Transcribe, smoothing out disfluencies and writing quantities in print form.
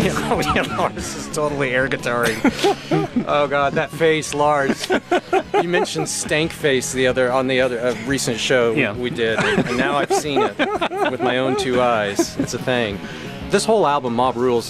Oh, yeah, Lars is totally air guitaring. Oh God, that face, Lars. You mentioned Stank Face on the other recent show we did, and now I've seen it with my own two eyes. It's a thing. This whole album, Mob Rules,